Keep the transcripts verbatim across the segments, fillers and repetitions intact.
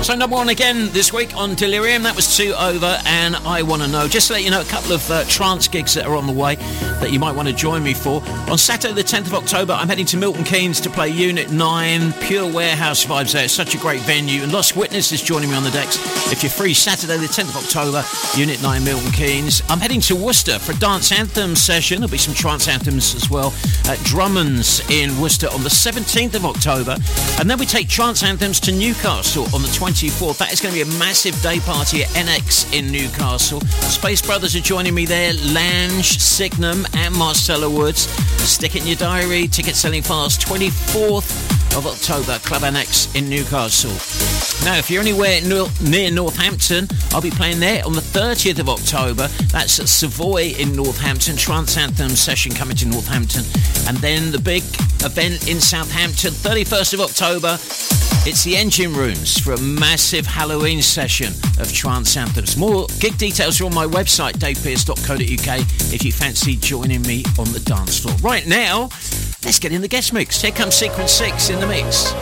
So number one again this week on Delirium, that was Two Over and I Wanna Know. Just to let you know, a couple of uh, trance gigs that are on the way that you might want to join me for. On Saturday the tenth of October, I'm heading to Milton Keynes to play Unit nine, pure warehouse vibes there. It's such a great venue, and Lost Witness is joining me on the decks. If you're free, Saturday the tenth of October, Unit nine, Milton Keynes. I'm heading to Worcester for a dance anthem session. There'll be some trance anthems as well at Drummond's in Worcester on the seventeenth of October, and then we take trance anthems to Newcastle on the twenty-fourth. That is going to be a massive day party at N X in Newcastle. Space Brothers are joining me there, Lange, Signum and Marcella Woods. Stick it in your diary, ticket selling fast, twenty-fourth of October, Club Annex in Newcastle. Now, if you're anywhere near Northampton, I'll be playing there on the thirtieth of October. That's at Savoy in Northampton, Trance Anthem session coming to Northampton. And then the big event in Southampton, thirty-first of October, it's the Engine Rooms for a massive Halloween session of Trance Anthems. More gig details are on my website, dave pearce dot co dot uk, if you fancy joining me on the dance floor. Right now, let's get in the guest mix. Here comes Sequence six in the mix.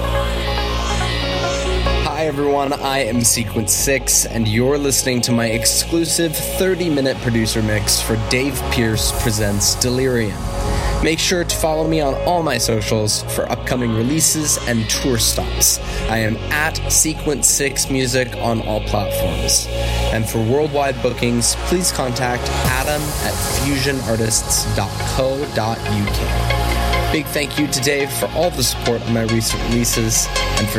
Hi everyone, I am Sequence six, and you're listening to my exclusive thirty-minute producer mix for Dave Pearce Presents Delirium. Make sure to follow me on all my socials for upcoming releases and tour stops. I am at Sequence six Music on all platforms. And for worldwide bookings, please contact Adam at fusion artists dot co dot uk. Big thank you to Dave for all the support on my recent releases, and for